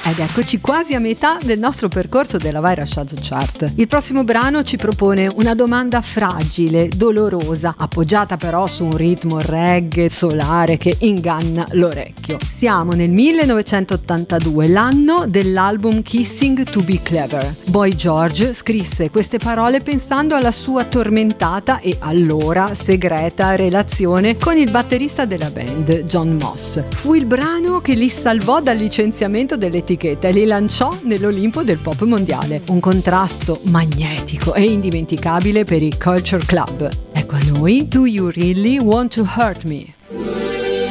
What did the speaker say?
Ed eccoci quasi a metà del nostro percorso della Viral Chart Chart. Il prossimo brano ci propone una domanda fragile, dolorosa, appoggiata però su un ritmo reggae solare che inganna l'orecchio. Siamo nel 1982, l'anno dell'album Kissing to be Clever. Boy George scrisse queste parole pensando alla sua tormentata e allora segreta relazione con il batterista della band, John Moss. Fu il brano che li salvò dal licenziamento dell'etichetta e li lanciò nell'Olimpo del pop mondiale. Un contrasto magnetico e indimenticabile per i Culture Club. Ecco a noi Do You Really Want to Hurt Me?